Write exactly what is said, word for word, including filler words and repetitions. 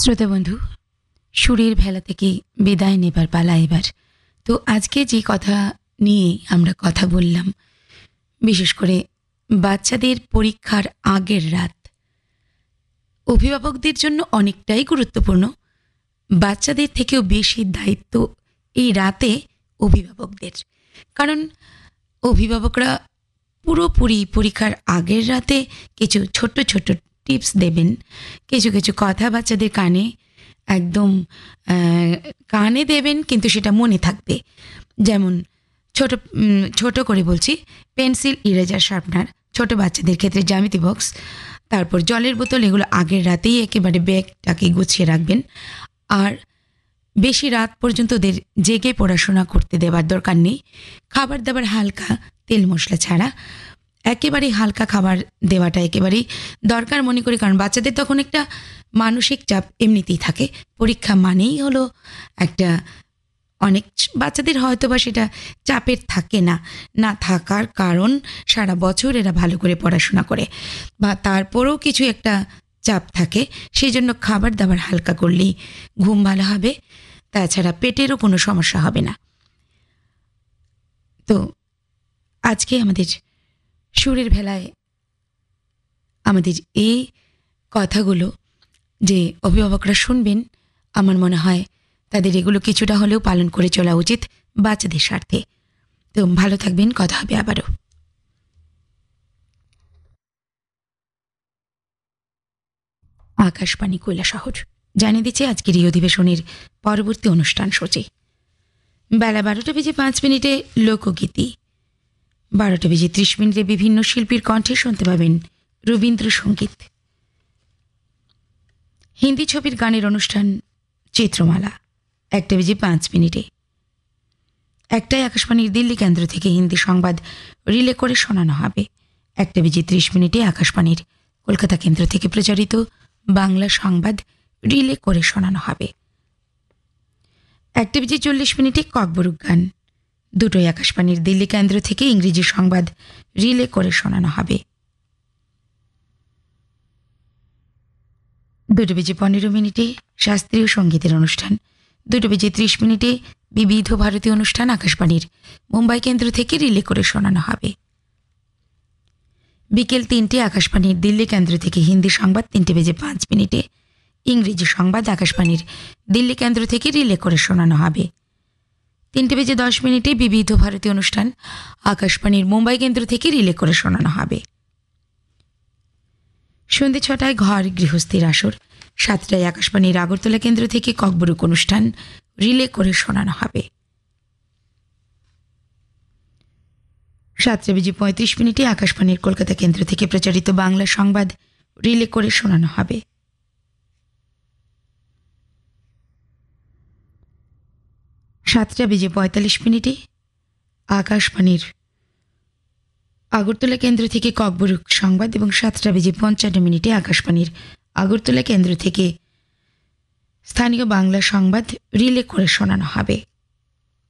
শ্রোতা বন্ধু, সুরের ভেলা থেকে বিদায় নেবার পালা এবার। তো আজকে যে কথা নিয়ে আমরা কথা বললাম, বিশেষ করে বাচ্চাদের পরীক্ষার আগের রাত অভিভাবকদের জন্য অনেকটাই গুরুত্বপূর্ণ। বাচ্চাদের থেকেও বেশি দায়িত্ব এই রাতে অভিভাবকদের, কারণ অভিভাবকরা পুরোপুরি পরীক্ষার আগের রাতে কিছু ছোট্ট ছোট্ট টিপস দেবেন, কিছু কিছু কথা বাচ্চাদের কানে একদম কানে দেবেন, কিন্তু সেটা মনে থাকবে। যেমন ছোট ছোট করে বলছি, পেন্সিল, ইরেজার, শার্পনার, ছোট বাচ্চাদের ক্ষেত্রে জ্যামিতি বক্স, তারপর জলের বোতল, এগুলো আগের রাতেই একেবারে ব্যাগটাকে গুছিয়ে রাখবেন। আর বেশি রাত পর্যন্ত ওদের জেগে পড়াশোনা করতে দেওয়ার দরকার নেই। খাবার দাবার হালকা, তেল মশলা ছাড়া একেবারেই হালকা খাবার দেওয়াটা একেবারেই দরকার মনে করি, কারণ বাচ্চাদের তখন একটা মানসিক চাপ এমনিতেই থাকে। পরীক্ষা মানেই হলো একটা, অনেক বাচ্চাদের হয়তো বা সেটা চাপের থাকে না, না থাকার কারণ সারা বছর এরা ভালো করে পড়াশোনা করে, বা তারপরেও কিছু একটা চাপ থাকে। সেই জন্য খাবার দাবার হালকা করলেই ঘুম ভালো হবে, তাছাড়া পেটেরও কোনো সমস্যা হবে না। তো আজকে আমাদের সুরের ভেলায় আমাদের এই কথাগুলো যে অভিভাবকরা শুনবেন, আমার মনে হয় তাদের এগুলো কিছুটা হলেও পালন করে চলা উচিত বাচ্চাদের স্বার্থে। তো ভালো থাকবেন, কথা হবে আবারও। আকাশবাণী কৈলাসহর জানিয়ে দিচ্ছে আজকের এই অধিবেশনের পরবর্তী অনুষ্ঠান সূচি। বেলা বারোটা বেজে পাঁচ মিনিটে লোকগীতি, বারোটা বেজে ত্রিশ মিনিটে বিভিন্ন শিল্পীর কণ্ঠে শুনতে পাবেন রবীন্দ্রসঙ্গীত। হিন্দি ছবির গানের অনুষ্ঠান চিত্রমালা একটা বেজে পাঁচ মিনিটে। একটাই আকাশবাণীর দিল্লি কেন্দ্র থেকে হিন্দি সংবাদ রিলে করে শোনানো হবে। একটা বেজে ত্রিশ মিনিটে আকাশবাণীর কলকাতা কেন্দ্র থেকে প্রচারিত বাংলা সংবাদ রিলে করে শোনানো হবে। একটা বেজে চল্লিশ মিনিটে ককবরুক গান, দুটোই আকাশবাণীর দিল্লি কেন্দ্র থেকে ইংরেজি সংবাদ রিলে করে শোনানো হবে। দুটো বেজে পনেরো মিনিটে শাস্ত্রীয় সঙ্গীতের অনুষ্ঠান, দুটো বেজে ত্রিশ মিনিটে বিবিধ ভারতীয় অনুষ্ঠান আকাশবাণীর মুম্বাই কেন্দ্র থেকে রিলে করে শোনানো হবে। বিকেল তিনটে আকাশবাণীর দিল্লি কেন্দ্র থেকে হিন্দি সংবাদ, তিনটে বেজে পাঁচ মিনিটে ইংরেজি সংবাদ আকাশবাণীর দিল্লি কেন্দ্র থেকে রিলে করে শোনানো হবে। তিনটে বেজে দশ মিনিটে বিবিধ ভারতীয় অনুষ্ঠান আকাশবাণীর মুম্বাই কেন্দ্র থেকে রিলে করে শোনানো হবে। সন্ধ্যে ছটায় ঘর গৃহস্থীর আসর, সাতটায় আকাশবাণীর আগরতলা কেন্দ্র থেকে ককবরুক অনুষ্ঠান রিলে করে শোনানো হবে। সাতটা বেজে পঁয়ত্রিশ মিনিটে আকাশবাণীর কলকাতা কেন্দ্র থেকে প্রচারিত বাংলা সংবাদ রিলে করে শোনানো হবে। সাতটা বেজে পঁয়তাল্লিশ মিনিটে আকাশবাণীর আগরতলা কেন্দ্র থেকে ককবরুক সংবাদ এবং সাতটা বেজে পঞ্চান্ন মিনিটে আকাশবাণীর আগরতলা কেন্দ্র থেকে স্থানীয় বাংলা সংবাদ রিলে করে শোনানো হবে।